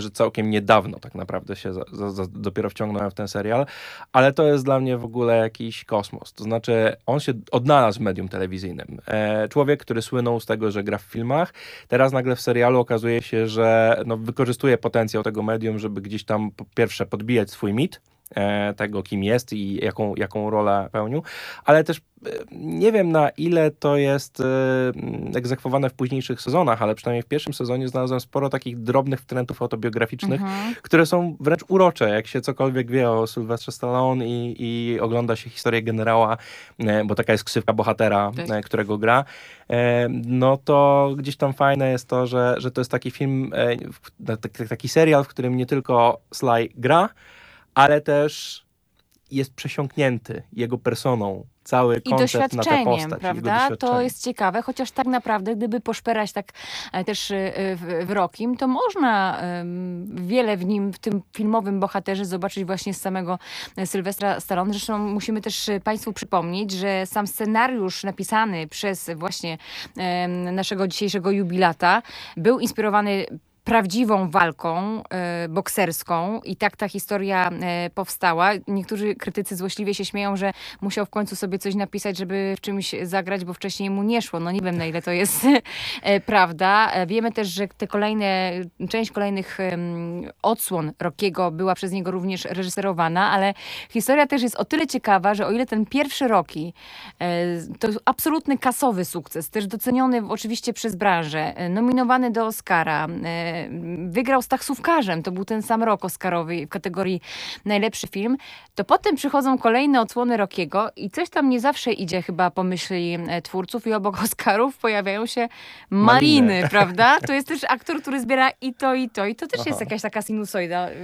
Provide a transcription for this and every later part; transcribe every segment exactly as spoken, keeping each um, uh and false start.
że całkiem niedawno tak naprawdę się za, za, za, dopiero wciągnąłem w ten serial, ale to jest dla mnie w ogóle jakiś kosmos. To znaczy, on się odnalazł w medium telewizyjnym. E, człowiek, który słynął z tego, że gra w filmach, teraz nagle w serialu okazuje się, że no, wykorzystuje potencjał tego medium, żeby gdzieś tam po pierwsze podbijać swój mit, e, tego kim jest i jaką, jaką rolę pełnił, ale też nie wiem, na ile to jest e, egzekwowane w późniejszych sezonach, ale przynajmniej w pierwszym sezonie znalazłem sporo takich drobnych wtrętów autobiograficznych, Mhm. które są wręcz urocze, jak się cokolwiek wie o Sylwestrze Stallone i, i ogląda się historię generała, e, bo taka jest ksywka bohatera, Tak. e, którego gra, e, no to gdzieś tam fajne jest to, że, że to jest taki film, e, w- taki, taki serial, w którym nie tylko Sly gra, ale też jest przesiąknięty jego personą, cały I koncept na tę doświadczeniem, postać. Jego prawda? To doświadczeniem. jest ciekawe, chociaż tak naprawdę, gdyby poszperać tak e, też e, w, w Rockim, to można em, wiele w nim, w tym filmowym bohaterze zobaczyć właśnie z samego e, Sylwestra Stallone. Zresztą musimy też e, Państwu przypomnieć, że sam scenariusz napisany przez właśnie em, naszego dzisiejszego jubilata był inspirowany prawdziwą walką e, bokserską i tak ta historia e, powstała. Niektórzy krytycy złośliwie się śmieją, że musiał w końcu sobie coś napisać, żeby w czymś zagrać, bo wcześniej mu nie szło. No nie wiem, na ile to jest e, prawda. E, Wiemy też, że te kolejne, część kolejnych em, odsłon Rockiego była przez niego również reżyserowana, ale historia też jest o tyle ciekawa, że o ile ten pierwszy Rocky e, to absolutny kasowy sukces, też doceniony oczywiście przez branżę, e, nominowany do Oscara, e, wygrał z taksówkarzem, to był ten sam rok Oscarowy w kategorii najlepszy film, to potem przychodzą kolejne odsłony Rockiego i coś tam nie zawsze idzie chyba po myśli e, twórców i obok Oscarów pojawiają się maliny, Maliny. prawda? To jest też aktor, który zbiera i to, i to, i to też Aha. jest jakaś taka sinusoida. Y,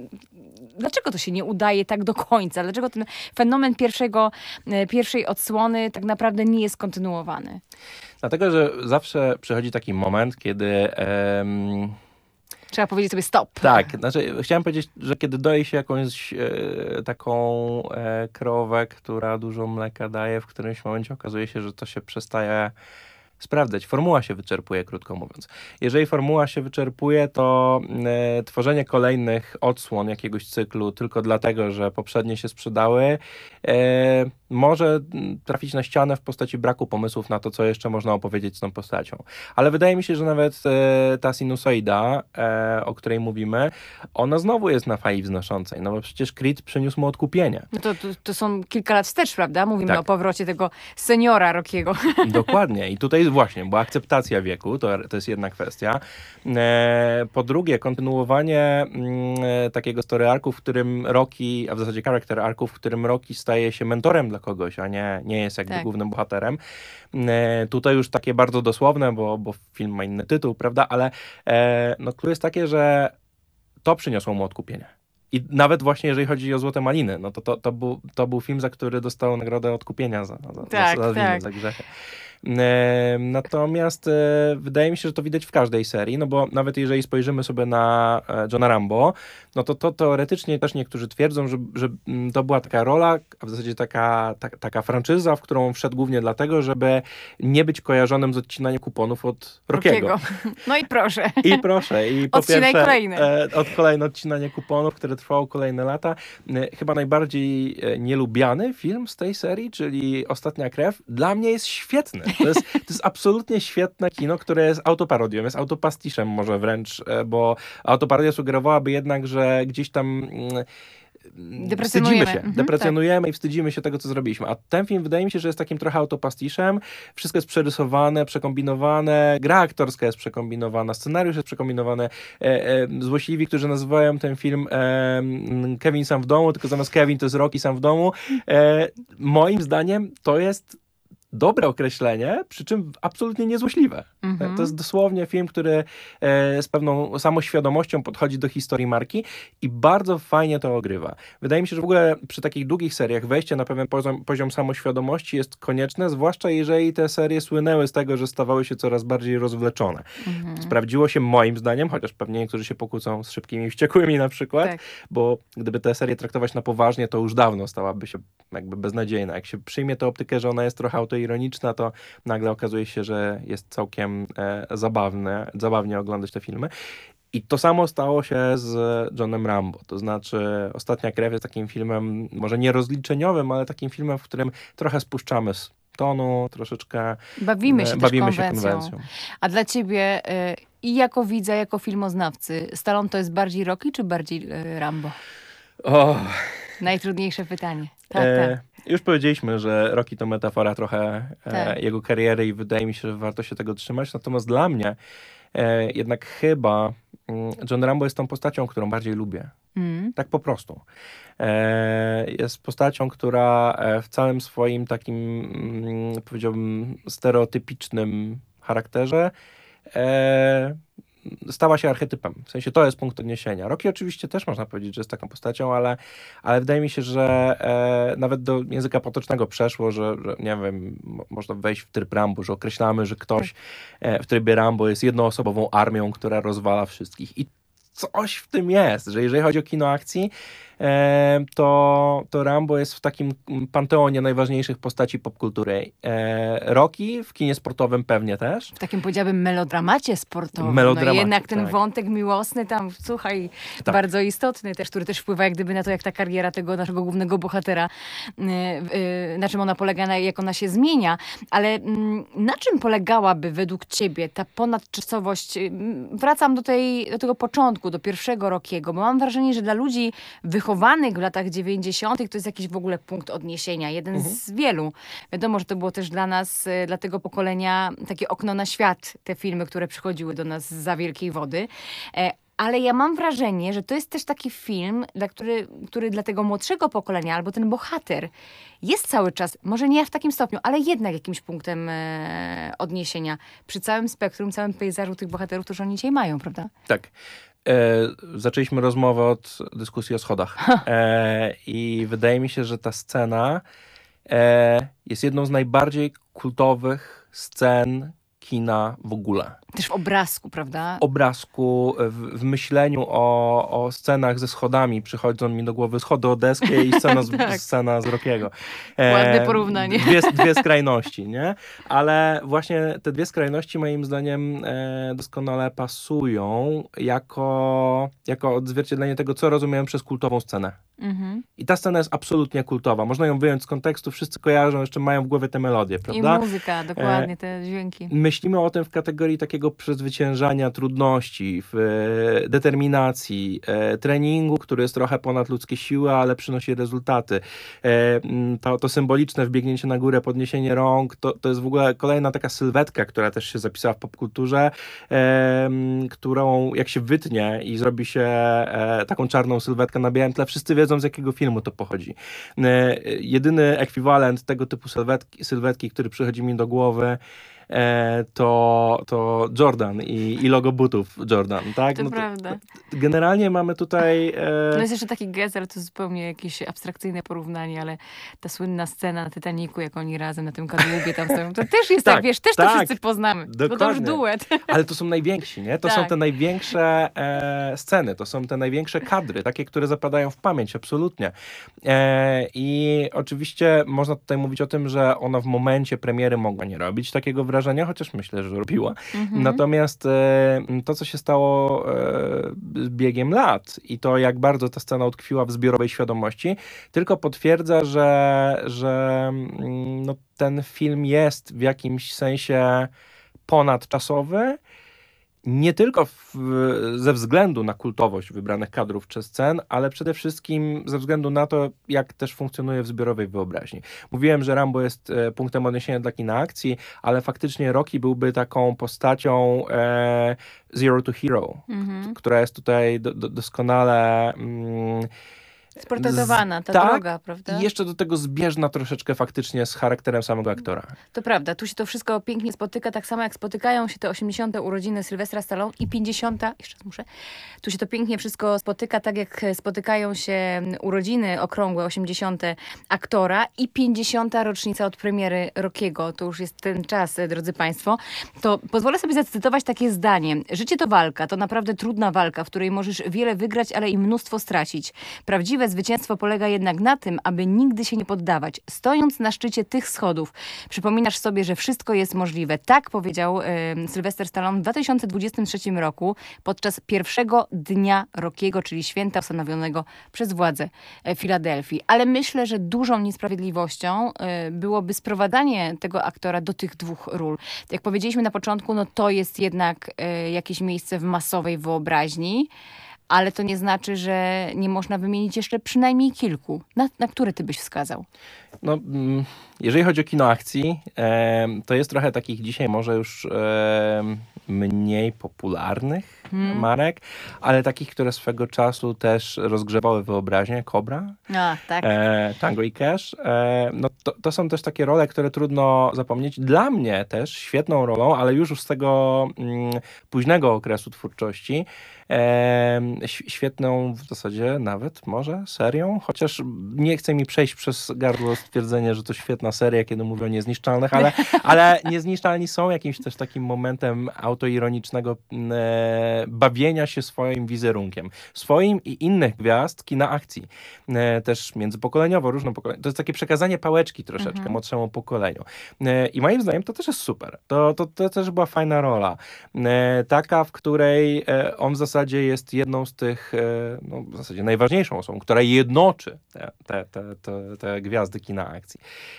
Dlaczego to się nie udaje tak do końca? Dlaczego ten fenomen pierwszego, e, pierwszej odsłony tak naprawdę nie jest kontynuowany? Dlatego, że zawsze przychodzi taki moment, kiedy em, Trzeba powiedzieć sobie stop. tak, znaczy chciałem powiedzieć, że kiedy doje się jakąś e, taką e, krowę, która dużo mleka daje, w którymś momencie okazuje się, że to się przestaje sprawdzać. Formuła się wyczerpuje, krótko mówiąc. Jeżeli formuła się wyczerpuje, to e, tworzenie kolejnych odsłon jakiegoś cyklu tylko dlatego, że poprzednie się sprzedały, e, może mm, trafić na ścianę w postaci braku pomysłów na to, co jeszcze można opowiedzieć z tą postacią. Ale wydaje mi się, że nawet e, ta sinusoida, e, o której mówimy, ona znowu jest na fali wznoszącej, no bo przecież Creed przyniósł mu odkupienie. No to, to, to są kilka lat wstecz, prawda? Mówimy Tak. o powrocie tego seniora Rockiego. Dokładnie. I tutaj właśnie, bo akceptacja wieku, to, to jest jedna kwestia. E, po drugie, kontynuowanie mm, e, takiego story arku, w którym Rocky, a w zasadzie character arku, w którym Rocky staje się mentorem dla kogoś, a nie, nie jest jakby Tak. głównym bohaterem. E, tutaj już takie bardzo dosłowne, bo, bo film ma inny tytuł, prawda? Ale e, no, klucz jest takie, że to przyniosło mu odkupienie. I nawet właśnie jeżeli chodzi o Złote Maliny, no to, to, to, był, to był film, za który dostał nagrodę odkupienia za, za, Tak, za, za winy, tak. za grzechy. E, natomiast e, wydaje mi się, że to widać w każdej serii, no bo nawet jeżeli spojrzymy sobie na e, Johna Rambo, no to, to teoretycznie też niektórzy twierdzą, że, że mm, to była taka rola, a w zasadzie taka, ta, taka franczyza, w którą wszedł głównie dlatego, żeby nie być kojarzonym z odcinaniem kuponów od Rockiego. Rockiego. No i proszę. I proszę, i po Odcinaj pierwsze kolejny. e, od kolejne odcinanie kuponów, które trwało kolejne lata. E, chyba najbardziej e, nielubiany film z tej serii, czyli Ostatnia krew, dla mnie jest świetny. To jest, to jest absolutnie świetne kino, które jest autoparodią, jest autopastiszem może wręcz, e, bo autoparodia sugerowałaby jednak, że gdzieś tam mm, Deprecjonujemy. wstydzimy się, Mhm, deprecjonujemy i wstydzimy się tego, co zrobiliśmy. A ten film wydaje mi się, że jest takim trochę autopastiszem. Wszystko jest przerysowane, przekombinowane, gra aktorska jest przekombinowana, scenariusz jest przekombinowany. E, e, złośliwi, którzy nazywają ten film e, Kevin sam w domu, tylko zamiast Kevin to jest Rocky sam w domu. E, moim zdaniem to jest dobre określenie, przy czym absolutnie niezłośliwe. Mhm. To jest dosłownie film, który e, z pewną samoświadomością podchodzi do historii marki i bardzo fajnie to ogrywa. Wydaje mi się, że w ogóle przy takich długich seriach wejście na pewien poziom, poziom samoświadomości jest konieczne, zwłaszcza jeżeli te serie słynęły z tego, że stawały się coraz bardziej rozwleczone. Mhm. Sprawdziło się moim zdaniem, chociaż pewnie niektórzy się pokłócą z Szybkimi i Wściekłymi na przykład, Tak. bo gdyby tę serię traktować na poważnie, to już dawno stałaby się jakby beznadziejna. Jak się przyjmie tę optykę, że ona jest trochę autoironiczna, to nagle okazuje się, że jest całkiem e, zabawne, zabawnie oglądać te filmy. I to samo stało się z Johnem Rambo. To znaczy Ostatnia krew jest takim filmem, może nie rozliczeniowym, ale takim filmem, w którym trochę spuszczamy z tonu, troszeczkę Bawimy się, e, też bawimy się konwencją. konwencją. A dla ciebie y, i jako widza, jako filmoznawcy, Stallone to jest bardziej Rocky czy bardziej y, Rambo? O, Najtrudniejsze pytanie. Tak, e, tak. Już powiedzieliśmy, że Rocky to metafora trochę e, Tak. jego kariery i wydaje mi się, że warto się tego trzymać. Natomiast dla mnie e, jednak chyba mm, John Rambo jest tą postacią, którą bardziej lubię. Mm. Tak po prostu. E, jest postacią, która e, w całym swoim takim, mm, powiedziałbym, stereotypicznym charakterze e, stała się archetypem. W sensie to jest punkt odniesienia. Rocky oczywiście też można powiedzieć, że jest taką postacią, ale, ale wydaje mi się, że e, nawet do języka potocznego przeszło, że, że nie wiem, mo- można wejść w tryb Rambo, że określamy, że ktoś e, w trybie Rambo jest jednoosobową armią, która rozwala wszystkich. I coś w tym jest, że jeżeli chodzi o kino akcji, e, to, to Rambo jest w takim panteonie najważniejszych postaci popkultury. E, Rocky w kinie sportowym pewnie też. W takim, powiedziałabym, melodramacie sportowym. Melodramacie, no jednak ten tak. wątek miłosny tam, słuchaj, Tak. bardzo istotny też, który też wpływa jak gdyby na to, jak ta kariera tego naszego głównego bohatera, yy, yy, na czym ona polega, na, jak ona się zmienia. Ale mm, na czym polegałaby według ciebie ta ponadczasowość? Yy, Wracam do, tej, do tego początku, do pierwszego Rockiego, bo mam wrażenie, że dla ludzi wychowanych w latach dziewięćdziesiątych to jest jakiś w ogóle punkt odniesienia. Jeden Mhm. z wielu. Wiadomo, że to było też dla nas, y, dla tego pokolenia takie okno na świat, te filmy, które przychodziły do nas zza wielkiej wody. E, Ale ja mam wrażenie, że to jest też taki film, dla który, który dla tego młodszego pokolenia, albo ten bohater jest cały czas, może nie w takim stopniu, ale jednak jakimś punktem e, odniesienia przy całym spektrum, całym pejzażu tych bohaterów, którzy oni dzisiaj mają, prawda? Tak. E, zaczęliśmy rozmowę od dyskusji o schodach. E, I wydaje mi się, że ta scena e, jest jedną z najbardziej kultowych scen kina w ogóle. Też w obrazku, prawda? Obrazku, w, w myśleniu o, o scenach ze schodami przychodzą mi do głowy schody odeskie i scena z, Tak. scena z Rockiego. Ładne porównanie. Dwie, dwie skrajności, nie? Ale właśnie te dwie skrajności moim zdaniem e, doskonale pasują jako, jako odzwierciedlenie tego, co rozumiałem przez kultową scenę. Mhm. I ta scena jest absolutnie kultowa. Można ją wyjąć z kontekstu, wszyscy kojarzą, jeszcze mają w głowie te melodie, I prawda? muzyka, dokładnie, te dźwięki. Myślimy o tym w kategorii takiego przezwyciężania trudności, w e, determinacji, e, treningu, który jest trochę ponad ludzkie siły, ale przynosi rezultaty. E, m, to, to symboliczne wbiegnięcie na górę, podniesienie rąk, to, to jest w ogóle kolejna taka sylwetka, która też się zapisała w popkulturze, e, m, którą jak się wytnie i zrobi się e, taką czarną sylwetkę na białym tle, wszyscy wiedzą, z jakiego filmu to pochodzi. E, jedyny ekwiwalent tego typu sylwetki, sylwetki który przychodzi mi do głowy, E, to, to Jordan i, i logo butów Jordan, tak? To No prawda. generalnie mamy tutaj... E, No jest jeszcze taki gest, ale to zupełnie jakieś abstrakcyjne porównanie, ale ta słynna scena na Titanicu, jak oni razem na tym kadłubie tam stoją, to też jest tak, Tak, wiesz, też to tak. wszyscy poznamy, bo to już Dokładnie. duet. ale to są najwięksi, nie? To są Tak. te największe e, sceny, to są te największe kadry, takie, które zapadają w pamięć, absolutnie. E, I oczywiście można tutaj mówić o tym, że ona w momencie premiery mogła nie robić takiego wrażenia, chociaż myślę, że robiła. Mhm. Natomiast e, to, co się stało e, z biegiem lat i to, jak bardzo ta scena utkwiła w zbiorowej świadomości, tylko potwierdza, że, że mm, no, ten film jest w jakimś sensie ponadczasowy, nie tylko w, ze względu na kultowość wybranych kadrów czy scen, ale przede wszystkim ze względu na to, jak też funkcjonuje w zbiorowej wyobraźni. Mówiłem, że Rambo jest e, punktem odniesienia dla kina akcji, ale faktycznie Rocky byłby taką postacią e, Zero to Hero, Mhm. która jest tutaj do, do, doskonale... Mm, Sportretowana, ta tak, droga, prawda? i jeszcze do tego zbieżna troszeczkę faktycznie z charakterem samego aktora. To prawda, tu się to wszystko pięknie spotyka, tak samo jak spotykają się te osiemdziesiąte urodziny Sylwestra Stallone i pięćdziesiąte, jeszcze raz muszę, tu się to pięknie wszystko spotyka, tak jak spotykają się urodziny okrągłe osiemdziesiąte aktora i pięćdziesiąta rocznica od premiery Rockiego, to już jest ten czas, drodzy Państwo, to pozwolę sobie zacytować takie zdanie. Życie to walka, to naprawdę trudna walka, w której możesz wiele wygrać, ale i mnóstwo stracić. Prawdziwe Prawdziwe zwycięstwo polega jednak na tym, aby nigdy się nie poddawać. Stojąc na szczycie tych schodów, przypominasz sobie, że wszystko jest możliwe. Tak powiedział e, Sylwester Stallone w dwa tysiące dwudziestym trzecim roku podczas pierwszego dnia Rockiego, czyli święta ustanowionego przez władze e, Filadelfii. Ale myślę, że dużą niesprawiedliwością e, byłoby sprowadzanie tego aktora do tych dwóch ról. Jak powiedzieliśmy na początku, no to jest jednak e, jakieś miejsce w masowej wyobraźni, ale to nie znaczy, że nie można wymienić jeszcze przynajmniej kilku. Na, na które ty byś wskazał? No, mm, jeżeli chodzi o kino akcji, em, to jest trochę takich dzisiaj może już em, mniej popularnych Hmm. marek, ale takich, które swego czasu też rozgrzewały wyobraźnię. Cobra, A, tak. e, Tango i Cash. E, no to, to są też takie role, które trudno zapomnieć. Dla mnie też świetną rolą, ale już z tego mm, późnego okresu twórczości, e, ś- świetną w zasadzie nawet może serią, chociaż nie chce mi przejść przez gardło stwierdzenie, że to świetna seria, kiedy mówię o Niezniszczalnych, ale, ale Niezniszczalni są jakimś też takim momentem autoironicznego e, bawienia się swoim wizerunkiem. Swoim i innych gwiazd kina akcji. E, też międzypokoleniowo, różne pokolenia. To jest takie przekazanie pałeczki troszeczkę Mhm. młodszemu pokoleniu. E, I moim zdaniem to też jest super. To, to, to też była fajna rola. E, taka, w której e, on w zasadzie jest jedną z tych, e, no w zasadzie najważniejszą osobą, która jednoczy te, te, te, te, te gwiazdy kina akcji.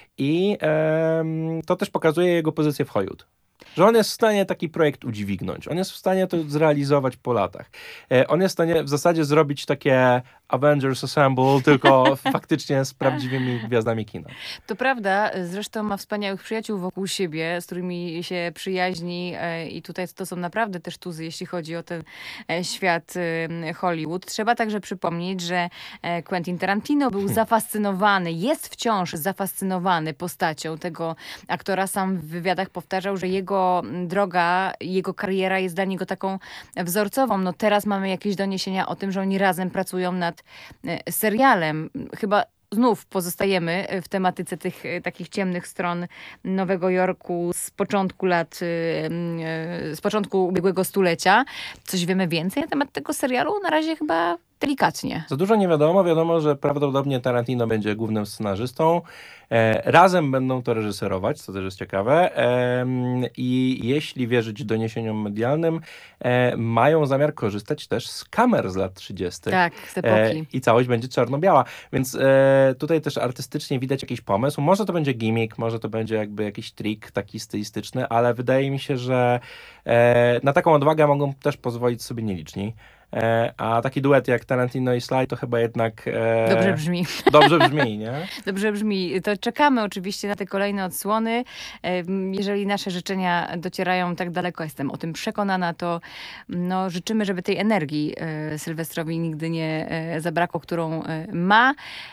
I em, to też pokazuje jego pozycję w Hollywood. Że on jest w stanie taki projekt udźwignąć. On jest w stanie to zrealizować po latach. E, on jest w stanie w zasadzie zrobić takie Avengers Assemble, tylko faktycznie z prawdziwymi gwiazdami kina. To prawda, zresztą ma wspaniałych przyjaciół wokół siebie, z którymi się przyjaźni e, i tutaj to są naprawdę też tuzy, jeśli chodzi o ten e, świat e, Hollywood. Trzeba także przypomnieć, że e, Quentin Tarantino był zafascynowany, jest wciąż zafascynowany postacią tego aktora. Sam w wywiadach powtarzał, że jego droga, jego kariera jest dla niego taką wzorcową. No teraz mamy jakieś doniesienia o tym, że oni razem pracują nad e, serialem. Chyba znów pozostajemy w tematyce tych e, takich ciemnych stron Nowego Jorku z początku lat, e, e, z początku ubiegłego stulecia. Coś wiemy więcej na temat tego serialu? Na razie chyba delikatnie. Za dużo nie wiadomo. Wiadomo, że prawdopodobnie Tarantino będzie głównym scenarzystą. E, razem będą to reżyserować, co też jest ciekawe. E, I jeśli wierzyć doniesieniom medialnym, e, mają zamiar korzystać też z kamer z lat trzydziestych. Tak, z E, epoki. I całość będzie czarno-biała. Więc e, tutaj też artystycznie widać jakiś pomysł. Może to będzie gimmick, może to będzie jakby jakiś trik taki stylistyczny, ale wydaje mi się, że e, na taką odwagę mogą też pozwolić sobie nieliczni. E, a taki duet jak Tarantino i Sly to chyba jednak e, Dobrze brzmi. dobrze brzmi, nie? Dobrze brzmi. To czekamy oczywiście na te kolejne odsłony. Em, Jeżeli nasze życzenia docierają tak daleko, jestem o tym przekonana, to no, życzymy, żeby tej energii e, Sylwestrowi nigdy nie e, zabrakło, którą e, ma.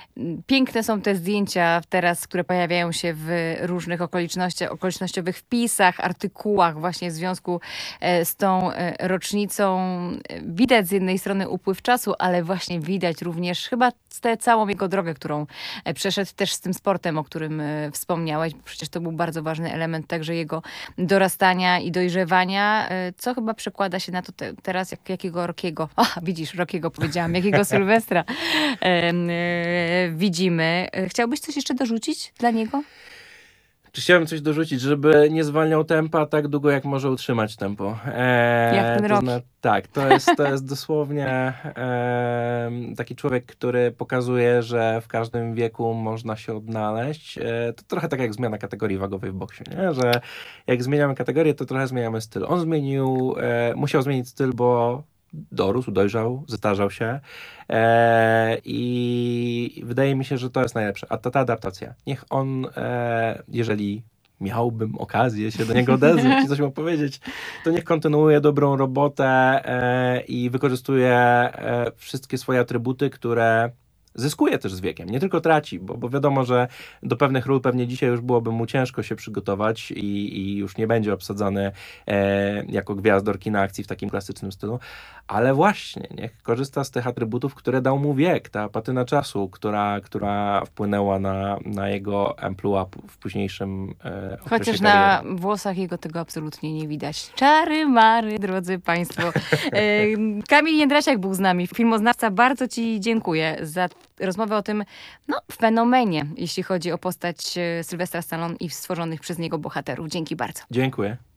Piękne są te zdjęcia teraz, które pojawiają się w różnych okolicznościach, okolicznościowych wpisach, artykułach właśnie w związku e, z tą e, rocznicą. Widać z jednej strony upływ czasu, ale właśnie widać również chyba tę całą jego drogę, którą e, przeszedł też z tym sportem, o którym e, wspomniałeś, bo przecież to był bardzo ważny element także jego dorastania i dojrzewania, e, co chyba przekłada się na to te, teraz, jak, jakiego Rockiego, o, widzisz, Rockiego powiedziałam, jakiego Sylwestra e, e, widzimy. Chciałbyś coś jeszcze dorzucić dla niego? Czy chciałem coś dorzucić, żeby nie zwalniał tempa tak długo, jak może utrzymać tempo. Eee, Jak ten to Rocky. zna- Tak, to jest, to jest dosłownie em, taki człowiek, który pokazuje, że w każdym wieku można się odnaleźć. E, to trochę tak jak zmiana kategorii wagowej w boksie, nie? Że jak zmieniamy kategorię, to trochę zmieniamy styl. On zmienił, e, musiał zmienić styl, bo dorósł, dojrzał, zestarzał się e, i wydaje mi się, że to jest najlepsze. A ta, ta adaptacja, niech on, e, jeżeli miałbym okazję się do niego odezwać i coś mu powiedzieć, to niech kontynuuje dobrą robotę e, i wykorzystuje e, wszystkie swoje atrybuty, które zyskuje też z wiekiem, nie tylko traci, bo, bo wiadomo, że do pewnych ról pewnie dzisiaj już byłoby mu ciężko się przygotować i, i już nie będzie obsadzany e, jako gwiazdor kina akcji w takim klasycznym stylu, ale właśnie niech korzysta z tych atrybutów, które dał mu wiek, ta patyna czasu, która, która wpłynęła na, na jego amplua w późniejszym e, okresie Chociaż na kariery. włosach jego tego absolutnie nie widać. Czary mary, drodzy państwo. E, Kamil Jędrasiak był z nami, filmoznawca. Bardzo ci dziękuję za rozmowę o tym no, fenomenie, jeśli chodzi o postać e, Sylwestra Stallone i stworzonych przez niego bohaterów. Dzięki bardzo. Dziękuję.